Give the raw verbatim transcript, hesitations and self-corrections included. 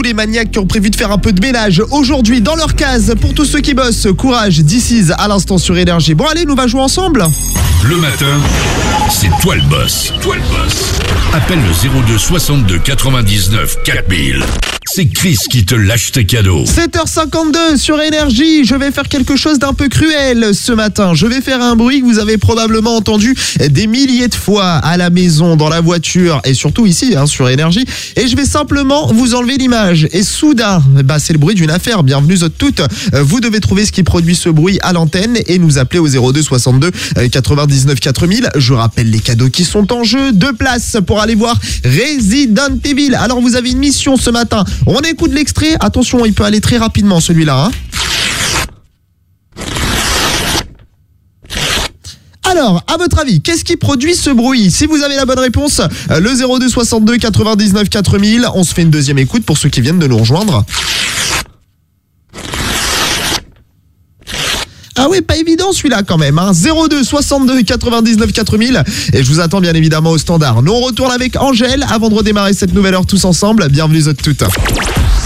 les maniaques qui ont prévu de faire un peu de ménage aujourd'hui dans leur case. Pour tous ceux qui bossent, courage, This is à l'instant sur Énergie. Bon allez, nous va jouer ensemble. Le matin, c'est toi le boss. Toi le boss. Appelle le zéro deux soixante-deux quatre-vingt-dix-neuf quatre mille. C'est Chris qui te lâche tes cadeaux. sept heures cinquante-deux sur Énergie. Je vais faire quelque chose d'un peu cruel ce matin. Je vais faire un bruit que vous avez probablement entendu des milliers de fois à la maison, dans la voiture et surtout ici hein, sur Énergie. Et je vais simplement vous enlever l'image. Et soudain, bah, c'est le bruit d'une affaire. Bienvenue à toutes. Vous devez trouver ce qui produit ce bruit à l'antenne et nous appeler au zéro deux soixante-deux quatre-vingt-dix-neuf quatre mille. Je rappelle les cadeaux qui sont en jeu. Deux places pour aller voir Resident Evil. Alors vous avez une mission ce matin. On écoute l'extrait. Attention, il peut aller très rapidement celui-là. Hein. Alors, à votre avis, qu'est-ce qui produit ce bruit? Si vous avez la bonne réponse, le zéro deux soixante-deux quatre-vingt-dix-neuf quatre mille. On se fait une deuxième écoute pour ceux qui viennent de nous rejoindre. Ah oui, pas évident celui-là quand même. Hein. zéro deux soixante-deux quatre-vingt-dix-neuf quatre mille. Et je vous attends bien évidemment au standard. Nous on retourne avec Angèle avant de redémarrer cette nouvelle heure tous ensemble. Bienvenue à toutes.